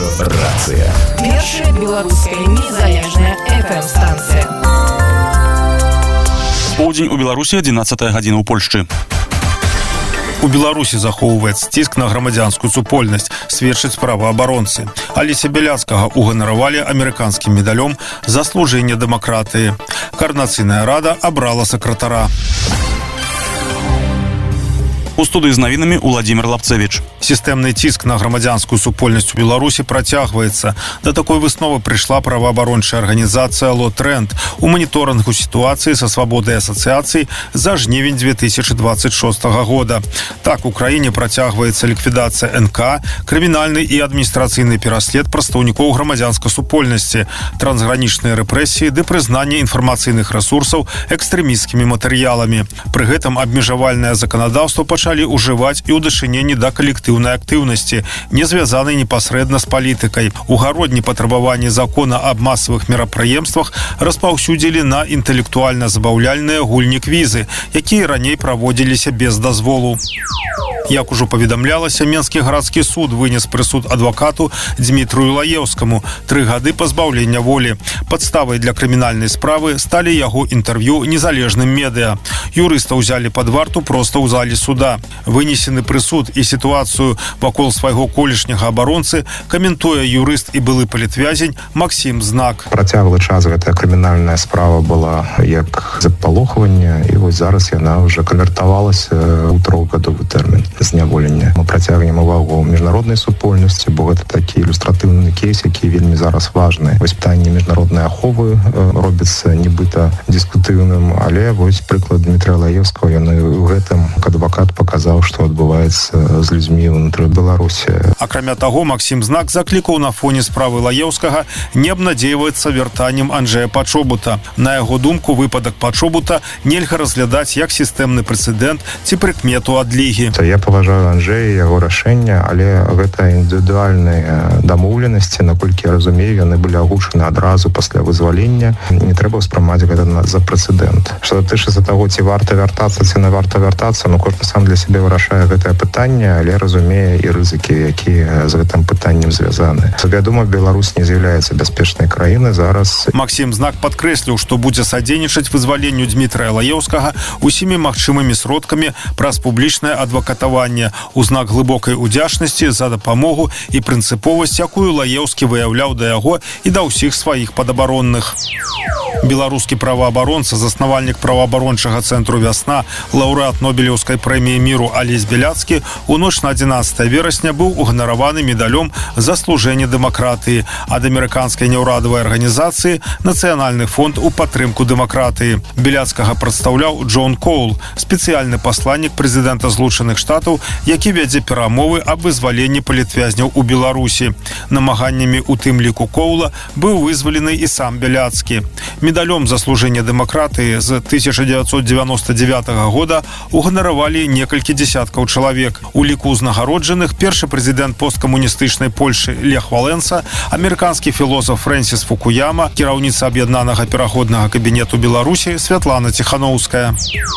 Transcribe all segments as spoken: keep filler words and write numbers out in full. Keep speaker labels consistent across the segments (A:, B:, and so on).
A: Радиорация.
B: Першая белорусская незалежная эф эм-станция.
C: Поўдзень у Беларусі, адзінаццатая гадзіна ў Польшчы. У Беларусі захоўваецца ціск на грамадзянскую супольнасць, сведчаць праваабаронцы. Алеся Бяляцкага уганаравалі амерыканскім медалём за служэнне дэмакратыі. Коордынацыйная рада абрала сакратара. У студыі з навінамі Уладзімір Лапцевіч. Сістэмны ціск на грамадзянскую супольнасць у Беларусі працягваецца. Да такой высновы прыйшла праваабарончая арганізацыя «Ло-Тренд» у маніторынгу сітуацыі са свабодай асацыяцый за жнівень две тысячи двадцать шостага года. Так, у краіне працягваецца ліквідацыя эн ка, крымінальны і адміністрацыйны пераслед прадстаўнікоў грамадзянскай супольнасці, трансгранічныя рэпрэсіі ды прызнанне інфармацыйных рэсурсаў экстрэмісцкімі матэрыяламі. Пры гэтым абмежавальнае заканадаўства пачалі ўжываць і ў дачыненні да калектыўнай актыўнасці, не звязанай непасрэдна з палітыкай. У гародні патрабаванні закона аб масавых мерапрыемствах распаўсюдзілі на інтэлектуальна-забаўляльныя гульні квізы, якія раней праводзіліся без дазволу. Як ужо паведамлялася, Менскі гарадскі суд вынес прысуд адвакату Дмітрыю Лаеўскаму тры гады пазбаўлення волі. Падставай для крымінальнай справы сталі яго інтэрв'ю незалежным медыа. Юрыста ўзялі пад варту проста ў зале суда. Вынесены прысуд і сітуацыю вакол свайго колішняга абаронцы каментуе юрыст і былы палітвязень Максім Знак.
D: Працяглы час гэтая крымінальная справа была як запалохванне, і вось зараз яна ўжо канвертавалася ў трохгадовы тэрмін зняволення. Мы працягнем увагу міжнароднай супольнасці, бо гэта такі ілюстратыўны кейс, які вельмі зараз важны. Вось пытанне міжнароднай аховы робіцца нібыта дыскутыўным, але вось прыклад Дмітрыя Лаеўскага, ён у гэтым адвакат паказаў, што адбываецца з людзьмі ўнутры Беларусі.
C: Акрамя таго, Максім Знак заклікаў на фоне справы Лаеўскага не абнадзейваецца вяртаннем Анджэя Пачобута. На яго думку, выпадак Пачобута нельга разглядаць як сістэмны прэцэдэнт ці прыкмету адлігі.
D: Я паважаю Анджэя, яго рашэння, але гэта індывідуальныя дамоўленасці, наколькі я разумею, яны былі агучаны адразу пасля вызвалення. Не трэба ўспрымаць гэта за прэцэдэнт. Што датычыцца таго, ці варта вяртацца, ці не варта вяртацца, ну кожны сам для сябе вырашае гэтае пытанне, але разумее і рызыкі, якія з гэтым пытаннем звязаны. Вядома, Беларусь не з'яўляецца бяспечнай краінай зараз.
C: Максім Знак падкрэсліў, што будзе садзейнічаць вызваленню Дмітрыя Лаеўскага усімі магчымымі сродкамі праз публічнае адвакатаванне у знак глыбокай удзячнасці за дапамогу і прынцыповасць, якую Лаеўскі выяўляў да яго і да ўсіх сваіх падабаронных. Беларускі праваабаронца, заснавальнік праваабарончага цэнтру «Вясна», лаўрэат Нобелеўскай прэміі міру Алесь Бяляцкі у ноч на адзінаццатае верасня быў уганараваны медалём за служэнне дэмакратыі ад амерыканскай няўрадавай арганізацыі «Нацыянальны фонд у падтрымку дэмакратыі». Бяляцкага прадстаўляў Джон Коул, спецыяльны пасланнік прэзідэнта Злучаных Штатаў, які вядзе перамовы аб вызваленні палітвязняў у Беларусі. Намаганнямі у тым ліку Коула быў вызвалены і сам Бяляцкі. Медалём за служэнне дэмакратыі з тысяча дзевяцьсот дзевяноста дзевятага года уганаравалі некалькі дзесяткаў чалавек. У ліку узнагароджаных першы прэзідэнт посткамуністычнай Польшы Лех Валенса, амерыканскі філосаф Фрэнсіс Фукуяма, кіраўніца аб'яднанага пераходнага кабінету Беларусі Святлана Ціханаўская.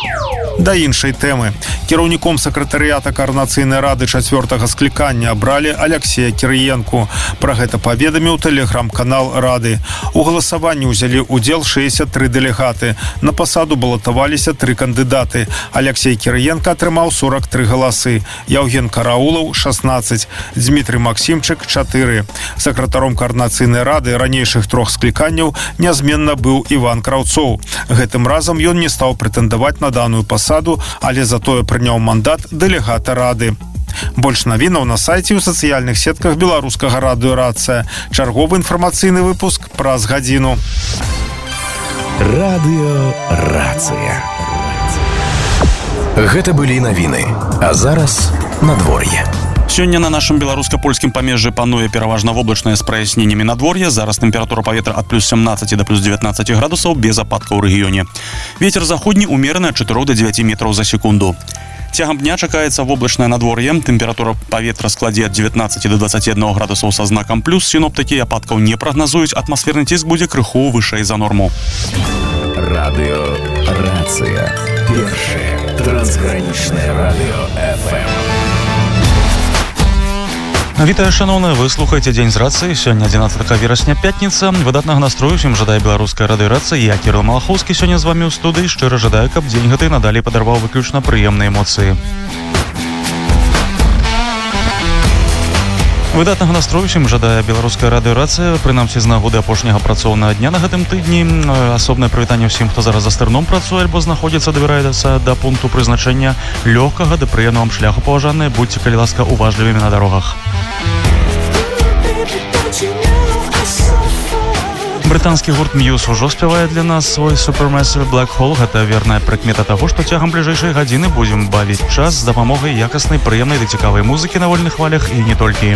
C: Да іншай тэмы. Кіраўніком сакратарыята Коордынацыйнай рады чацвёртага склікання абралі Аляксея Кірыенку. Пра гэта паведаміў тэлеграм-канал Рады. У галасаванні ўзялі ўдзел шэсцьдзесят тры дэлегаты. На пасаду балатаваліся тры кандыдаты. Аляксей Кірыенка атрымаў сорок тры галасы. Яўген Караулаў – шаснаццаць. Дмітрый Максімчык – чатыры. Сакратаром Коордынацыйнай рады ранейшых трох скліканняў нязменна быў Іван Краўцоў. Гэтым разам ён не стаў прэтэндаваць на даную пасаду, але затое прыняў мандат дэлегата рады. Больш навінаў на сайце і ў сацыяльных сетках беларускага радыёрацыя. Чарговы інфармацыйны выпуск праз гадзіну.
A: Радыёрацыя. Гэта былі навіны. А зараз надвор'е.
C: Сёння на нашым беларуска-польскім памежжы пануе пераважна воблачнае з праясненнямі надвор'я. Зараз тэмпература паветра ад плюс сямнаццаці да плюс дзевятнаццаці градусаў без ападкаў у рэгіёне. Вецер заходні умераны ад чатырох да дзевяці метраў за секунду. Цягам дня чакаецца воблачнае надвор'е. Тэмпература паветра складзе ад дзевятнаццаці да дваццаці аднаго градусаў са знакам плюс. Сіноптыкі ападкаў не прагназуюць. Атмасферны ціск будзе крыху вышэй за норму.
A: Радыёрацыя. Першае трансгранічнае радыё эф эм.
E: Вітаю, шановные, вы слухаете День з рацыі. Сёння адзінаццатага верасня, пятніца. Выдатнага настрою всім жадае беларуская радыёрацыя. Я, Кирилл Малахоўскі, сёння з вами ў студыі. Шчыра жадаю, каб дзень гэты надалей падарваў выключна прыемныя эмоцыі. Выдатнага настрою всім жадае беларуская радыёрацыя. Прынамсі, з нагоды апошняга працоўнага дня на гэтым тыдні. Асобнае прывітанне ўсім, хто зараз за стырном працуе альбо знаходзіцца, дабіраецца да пункту прызначэння. Лёгкага ды прыемнага вам шляху, паважаныя. Будьце, калі ласка, уважлівымі на дарогах. Брытанскі гурт Muse ужо спявае для нас свой Supermassive Black Hole. Гэта верная прыкмета таго, што цягам бліжэйшай гадзіны будзем бавіць час з дапамогай якаснай, прыемнай ды цікавай музыкі на вольных хвалях і не толькі.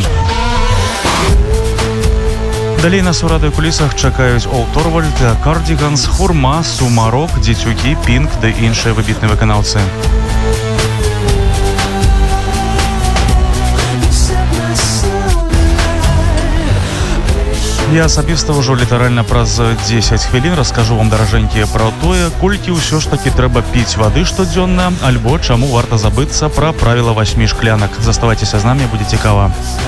E: Далей нас у радыёкулісах чакаюць Ол Торвальд, Cardigans, Хурма, Сумарок, Дзецюкі, Пінк ды іншыя выбітныя выканаўцы. Я асабіста ўжо літаральна праз дзесяць хвілін раскажу вам, даражэнькія, пра тое, колькі ўсё ж такі трэба піць вады штодзённа, альбо чаму варта забыцца пра правіла васьмі шклянак. Заставайцеся з намі, будзе цікава.